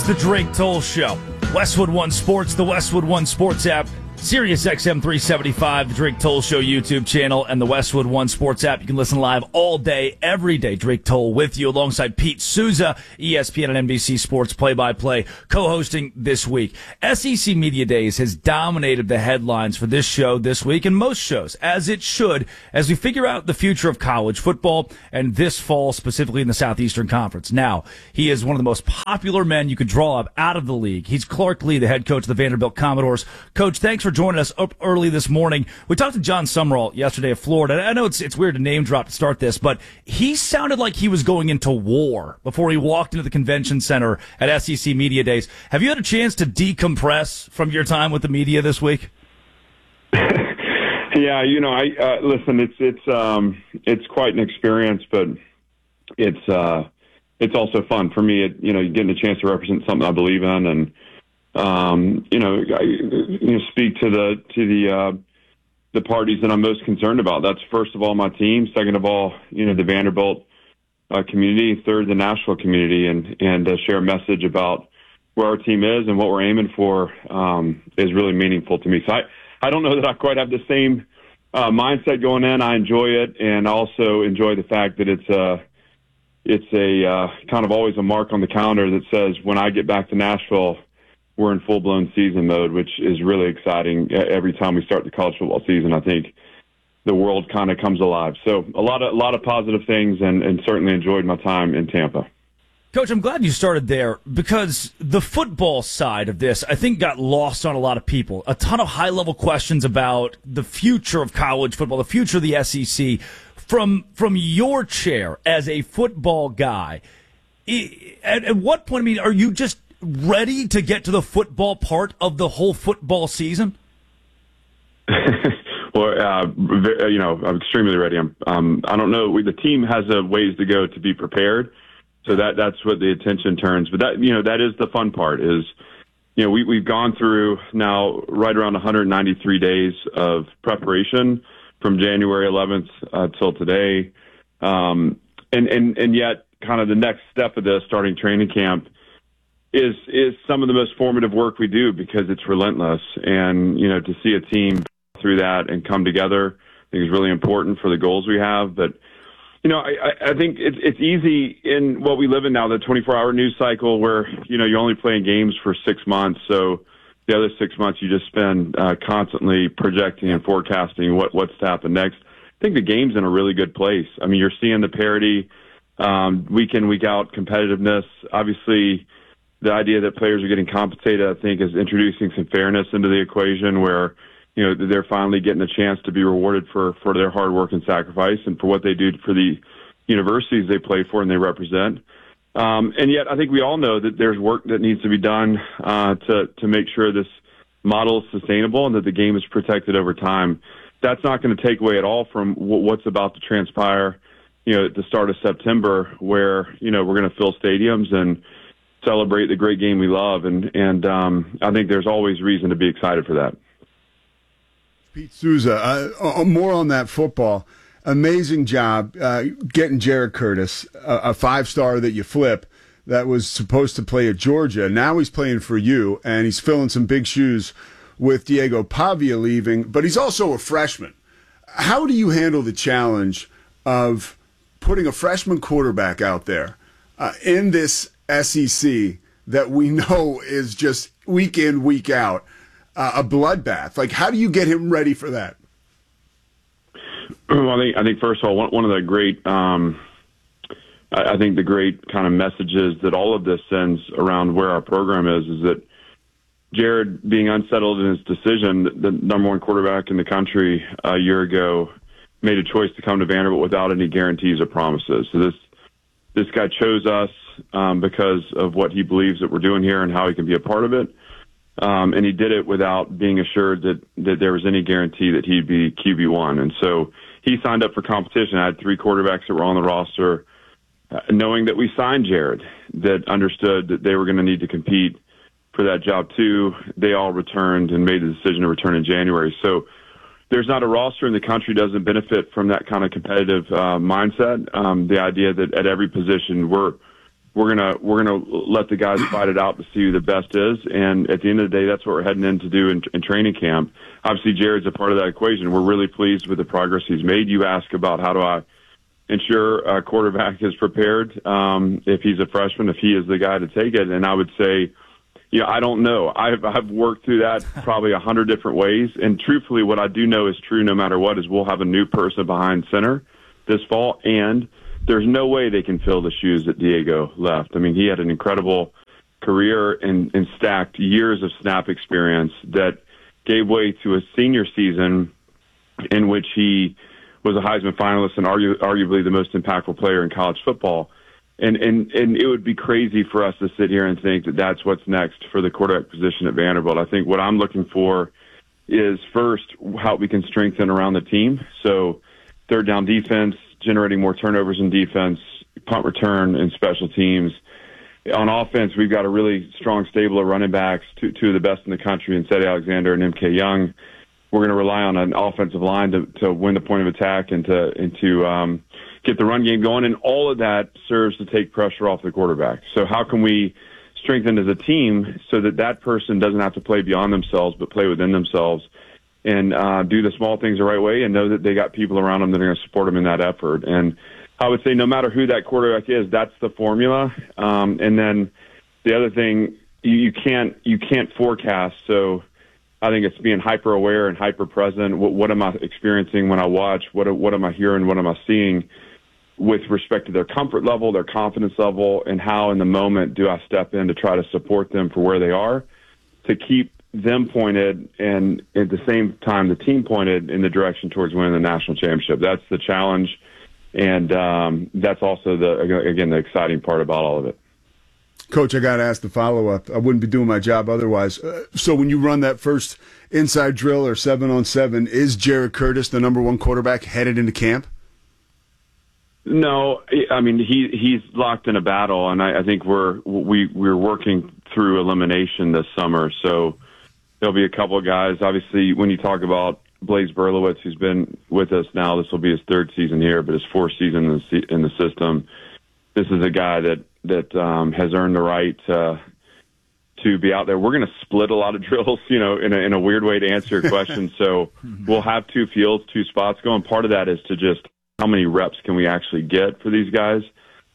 is the Drake Toll Show. Westwood One Sports, the Westwood One Sports app, Sirius XM 375, the Drake Toll Show YouTube channel, and the Westwood One Sports app. You can listen live all day, every day. Drake Toll with you alongside Pete Souza, ESPN and NBC Sports play-by-play, co-hosting this week. SEC Media Days has dominated the headlines for this show this week and most shows, as it should, as we figure out the future of college football and this fall, specifically in the Southeastern Conference. Now, he is one of the most popular men you could draw up out of the league. He's Clark Lee, the head coach of the Vanderbilt Commodores. Coach, thanks for joining us up early this morning. We talked to John Summerall yesterday of Florida. I know it's weird to name drop to start this, but he sounded like he was going into war before he walked into the convention center at SEC Media Days. Have you had a chance to decompress from your time with the media this week? Yeah, I listen. It's quite an experience, but it's also fun for me. Getting a chance to represent something I believe in, and speak to the parties that I'm most concerned about. That's first of all my team, second of all, the Vanderbilt community, third the national community, and share a message about where our team is and what we're aiming for is really meaningful to me. So I don't know that I quite have the same mindset going in. I enjoy it, and also enjoy the fact that it's a kind of always a mark on the calendar that says when I get back to Nashville, we're in full-blown season mode, which is really exciting. Every time we start the college football season, I think the world kind of comes alive. So a lot of positive things, and certainly enjoyed my time in Tampa. Coach, I'm glad you started there because the football side of this, I think, got lost on a lot of people. A ton of high-level questions about the future of college football, the future of the SEC. From your chair as a football guy, at what point, are you just ready to get to the football part of the whole football season? Well, I'm extremely ready. I don't know. The team has a ways to go to be prepared, so that's what the attention turns. But that is the fun part. Is we've gone through now right around 193 days of preparation from January 11th till today, and yet kind of the next step of this, starting training camp, is some of the most formative work we do because it's relentless. And, to see a team through that and come together, I think is really important for the goals we have. But, I think it's easy in what we live in now, the 24-hour news cycle where, you're only playing games for 6 months. So the other 6 months you just spend constantly projecting and forecasting what's to happen next. I think the game's in a really good place. I mean, you're seeing the parity, week in, week out competitiveness. Obviously, the idea that players are getting compensated, I think, is introducing some fairness into the equation where, they're finally getting a chance to be rewarded for their hard work and sacrifice and for what they do for the universities they play for and they represent. And yet I think we all know that there's work that needs to be done to make sure this model is sustainable and that the game is protected over time. That's not going to take away at all from what's about to transpire, at the start of September, where, we're going to fill stadiums and celebrate the great game we love. And I think there's always reason to be excited for that. Pete Souza, more on that football. Amazing job getting Jared Curtis, a five-star that you flip that was supposed to play at Georgia. Now he's playing for you, and he's filling some big shoes with Diego Pavia leaving, but he's also a freshman. How do you handle the challenge of putting a freshman quarterback out there in this SEC that we know is just week in, week out, a bloodbath? Like, how do you get him ready for that? Well, I think first of all, one of the great, I think the great kind of messages that all of this sends around where our program is that Jared, being unsettled in his decision, the number one quarterback in the country a year ago, made a choice to come to Vanderbilt without any guarantees or promises. So this guy chose us because of what he believes that we're doing here and how he can be a part of it. And he did it without being assured that there was any guarantee that he'd be QB1. And so he signed up for competition. I had three quarterbacks that were on the roster, knowing that we signed Jared, that understood that they were going to need to compete for that job too. They all returned and made the decision to return in January. So there's not a roster in the country doesn't benefit from that kind of competitive mindset. The idea that at every position we're we're gonna let the guys fight it out to see who the best is. And at the end of the day, that's what we're heading in to do in training camp. Obviously, Jared's a part of that equation. We're really pleased with the progress he's made. You ask about how do I ensure a quarterback is prepared if he's a freshman, if he is the guy to take it. And I would say, I don't know. I've worked through that probably 100 different ways. And truthfully, what I do know is true no matter what is we'll have a new person behind center this fall, and there's no way they can fill the shoes that Diego left. I mean, he had an incredible career and stacked years of snap experience that gave way to a senior season in which he was a Heisman finalist and arguably the most impactful player in college football. And it would be crazy for us to sit here and think that that's what's next for the quarterback position at Vanderbilt. I think what I'm looking for is first how we can strengthen around the team. So third down defense, generating more turnovers in defense, punt return, and special teams. On offense, we've got a really strong stable of running backs, two of the best in the country, in Cedi Alexander and MK Young. We're going to rely on an offensive line to win the point of attack and to get the run game going, and all of that serves to take pressure off the quarterback. So how can we strengthen as a team so that person doesn't have to play beyond themselves but play within themselves and do the small things the right way and know that they got people around them that are going to support them in that effort. And I would say no matter who that quarterback is, that's the formula. And then the other thing, you can't forecast. So I think it's being hyper aware and hyper present. What am I experiencing when I watch? What am I hearing? What am I seeing with respect to their comfort level, their confidence level, and how in the moment do I step in to try to support them for where they are to keep them pointed and at the same time the team pointed in the direction towards winning the national championship. That's the challenge, and that's also the exciting part about all of it. Coach, I got to ask the follow-up. I wouldn't be doing my job otherwise. So when you run that first inside drill or 7-on-7, is Jared Curtis the number one quarterback headed into camp? No, I mean he's locked in a battle, and I think we're working through elimination this summer. So there'll be a couple of guys. Obviously, when you talk about Blaze Berlowitz, who's been with us now, this will be his third season here, but his fourth season in the system. This is a guy that has earned the right to be out there. We're going to split a lot of drills, in a weird way to answer your question. So we'll have two fields, two spots going. Part of that is to just how many reps can we actually get for these guys.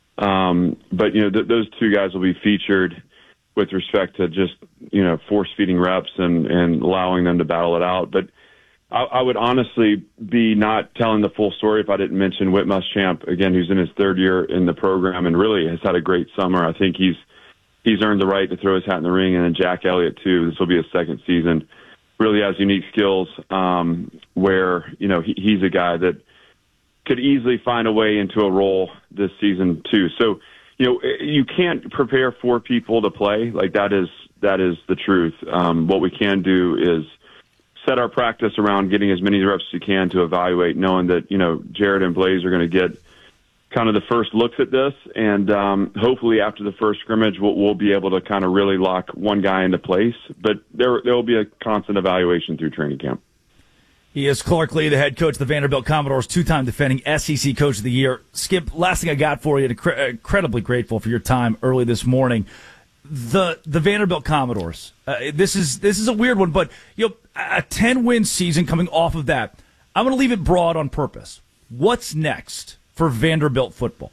But those two guys will be featured with respect to just force feeding reps and allowing them to battle it out. But I would honestly be not telling the full story if I didn't mention Whit Muschamp, again, who's in his third year in the program and really has had a great summer. I think he's earned the right to throw his hat in the ring. And then Jack Elliott, too. This will be his second season. Really has unique skills where, he's a guy that could easily find a way into a role this season, too. So, you can't prepare for people to play. Like, that is the truth. What we can do is set our practice around getting as many reps as you can to evaluate, knowing that, Jared and Blaze are going to get kind of the first looks at this. And hopefully after the first scrimmage, we'll be able to kind of really lock one guy into place. But there will be a constant evaluation through training camp. He is Clark Lea, the head coach of the Vanderbilt Commodores, two-time defending SEC Coach of the Year. Skip, last thing I got for you, incredibly grateful for your time early this morning. The Vanderbilt Commodores. This is a weird one, but a 10-win season coming off of that. I'm going to leave it broad on purpose. What's next for Vanderbilt football?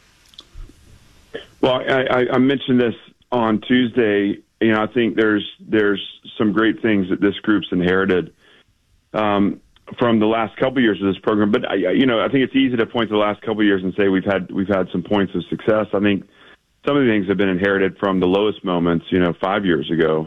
Well, I mentioned this on Tuesday. I think there's some great things that this group's inherited from the last couple of years of this program. But I think it's easy to point to the last couple of years and say we've had some points of success. I think some of the things have been inherited from the lowest moments, 5 years ago.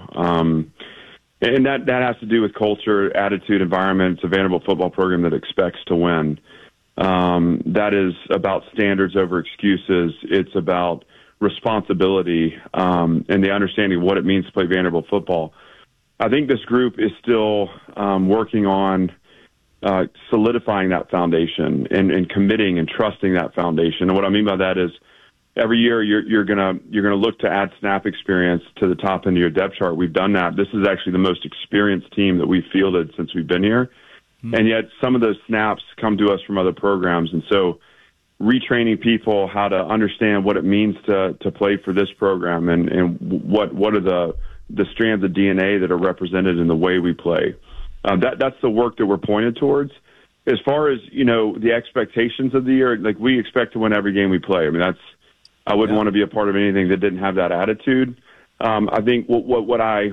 And that has to do with culture, attitude, environment. It's a Vanderbilt football program that expects to win. That is about standards over excuses. It's about responsibility and the understanding of what it means to play Vanderbilt football. I think this group is still working on solidifying that foundation and committing and trusting that foundation. And what I mean by that is every year you're gonna look to add snap experience to the top end of your depth chart. We've done that. This is actually the most experienced team that we've fielded since we've been here. And yet some of those snaps come to us from other programs. And so retraining people how to understand what it means to play for this program and what are the strands of DNA that are represented in the way we play. That's the work that we're pointed towards. As far as, the expectations of the year, like, we expect to win every game we play. I mean, I wouldn't want to be a part of anything that didn't have that attitude. I think what I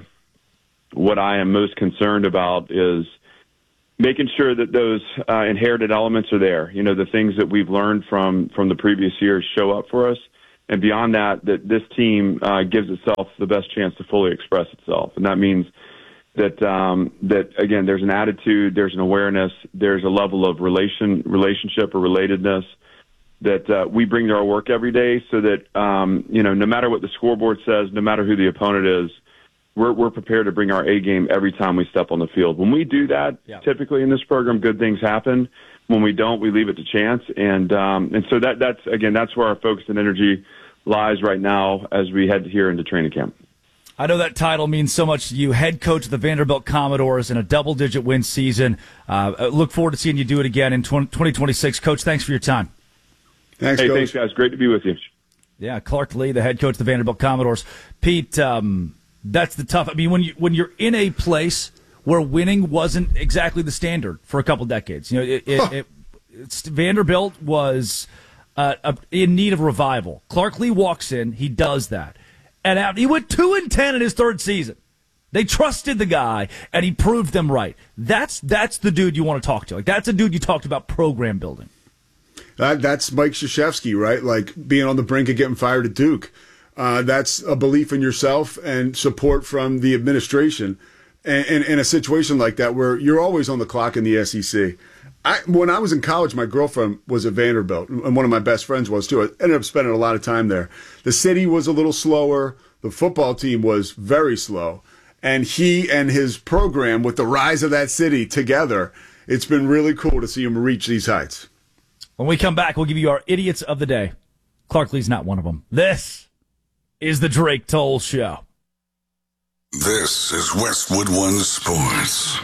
am most concerned about is making sure that those inherited elements are there. The things that we've learned from the previous years show up for us. And beyond that this team gives itself the best chance to fully express itself. And that means that again, there's an attitude, there's an awareness, there's a level of relationship or relatedness that we bring to our work every day, so that, no matter what the scoreboard says, no matter who the opponent is, we're prepared to bring our A game every time we step on the field. When we do that, typically in this program, good things happen. When we don't, we leave it to chance. And so that's where our focus and energy lies right now as we head here into training camp. I know that title means so much to you, head coach of the Vanderbilt Commodores in a double-digit win season. Look forward to seeing you do it again in 2026. Coach, thanks for your time. Thanks, Coach. Thanks, guys. Great to be with you. Yeah, Clark Lea, the head coach of the Vanderbilt Commodores. Pete, that's the tough. I mean, when you're in a place where winning wasn't exactly the standard for a couple decades, Vanderbilt was in need of revival. Clark Lea walks in, he does that, and out he went 2-10 in his third season. They trusted the guy, and he proved them right. That's the dude you want to talk to. Like, that's a dude you talked about program building. That's Mike Krzyzewski, right? Like being on the brink of getting fired at Duke. That's a belief in yourself and support from the administration. And in a situation like that where you're always on the clock in the SEC. When I was in college, my girlfriend was at Vanderbilt, and one of my best friends was too. I ended up spending a lot of time there. The city was a little slower. The football team was very slow. And he and his program, with the rise of that city together, it's been really cool to see him reach these heights. When we come back, we'll give you our idiots of the day. Clark Lea's not one of them. This is the Drake Toll Show. This is Westwood One Sports.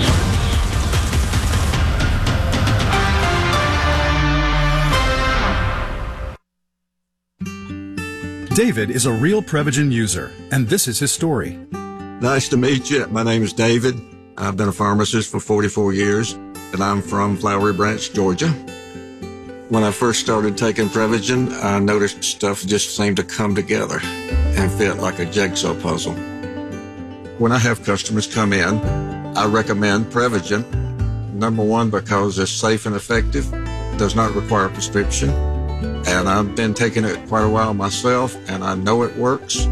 David is a real Prevagen user, and this is his story. Nice to meet you. My name is David. I've been a pharmacist for 44 years, and I'm from Flowery Branch, Georgia. When I first started taking Prevagen, I noticed stuff just seemed to come together and fit like a jigsaw puzzle. When I have customers come in, I recommend Prevagen. Number one, because it's safe and effective, does not require a prescription, and I've been taking it quite a while myself, and I know it works.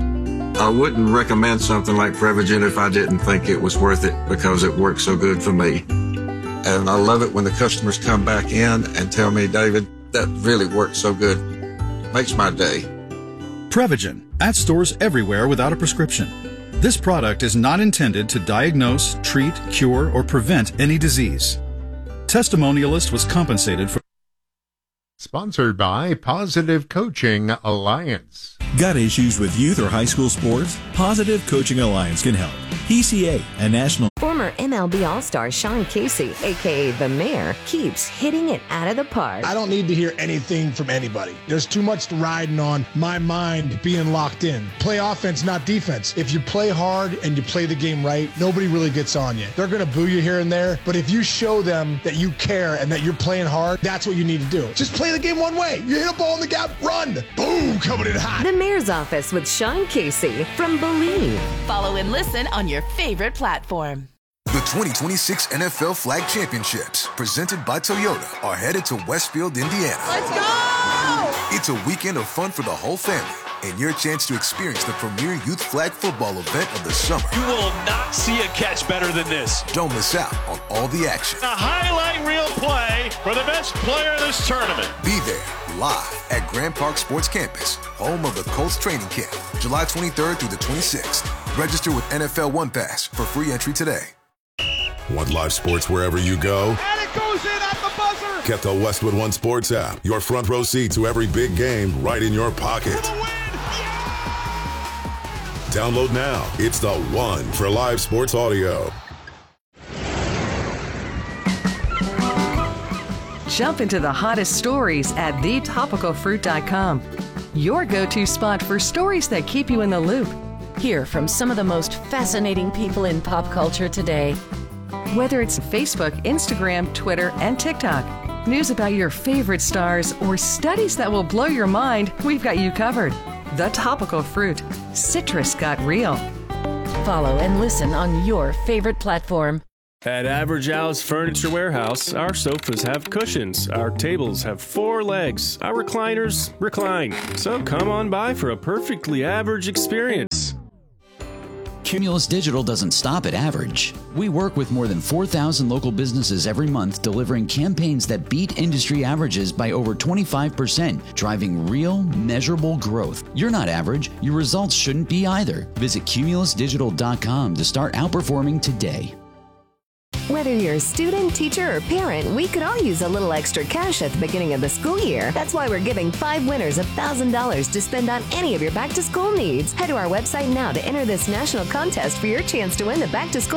I wouldn't recommend something like Prevagen if I didn't think it was worth it, because it works so good for me. And I love it when the customers come back in and tell me, David, that really worked so good. Makes my day. Prevagen, at stores everywhere without a prescription. This product is not intended to diagnose, treat, cure, or prevent any disease. Testimonialist was compensated for. Sponsored by Positive Coaching Alliance. Got issues with youth or high school sports? Positive Coaching Alliance can help. PCA, a national... Former MLB All-Star Sean Casey, a.k.a. The Mayor, keeps hitting it out of the park. I don't need to hear anything from anybody. There's too much riding on my mind being locked in. Play offense, not defense. If you play hard and you play the game right, nobody really gets on you. They're going to boo you here and there, but if you show them that you care and that you're playing hard, that's what you need to do. Just play the game one way. You hit a ball in the gap, run. Boom, coming in hot. The Mayor's Office with Sean Casey from Believe. Follow and listen on your favorite platform. The 2026 NFL Flag Championships, presented by Toyota, are headed to Westfield, Indiana. Let's go! It's a weekend of fun for the whole family, and your chance to experience the premier youth flag football event of the summer. You will not see a catch better than this. Don't miss out on all the action. A highlight reel play for the best player in this tournament. Be there, live at Grand Park Sports Campus, home of the Colts training camp, July 23rd through the 26th. Register with NFL One Pass for free entry today. Want live sports wherever you go? And it goes in at the buzzer! Get the Westwood One Sports app. Your front row seat to every big game right in your pocket. For the win! Yeah! Download now. It's the one for live sports audio. Jump into the hottest stories at thetopicalfruit.com. Your go-to spot for stories that keep you in the loop. Hear from some of the most fascinating people in pop culture today. Whether it's Facebook, Instagram, Twitter, and TikTok, news about your favorite stars, or studies that will blow your mind, we've got you covered. The Topical Fruit. Citrus got real. Follow and listen on your favorite platform. At Average Al's Furniture Warehouse, our sofas have cushions, our tables have 4 legs, our recliners recline. So come on by for a perfectly average experience. Cumulus Digital doesn't stop at average. We work with more than 4,000 local businesses every month, delivering campaigns that beat industry averages by over 25%, driving real, measurable growth. You're not average. Your results shouldn't be either. Visit cumulusdigital.com to start outperforming today. Whether you're a student, teacher, or parent, we could all use a little extra cash at the beginning of the school year. That's why we're giving 5 winners $1,000 to spend on any of your back-to-school needs. Head to our website now to enter this national contest for your chance to win the back-to-school